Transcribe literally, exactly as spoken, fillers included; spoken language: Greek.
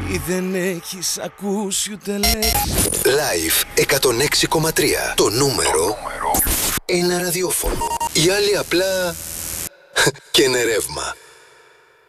Ή δεν έχεις ακούσει ούτε λέξη. Live εκατόν έξι κόμμα τρία. Το νούμερο ένα ραδιόφωνο. Οι άλλοι απλά και είναι ρεύμα.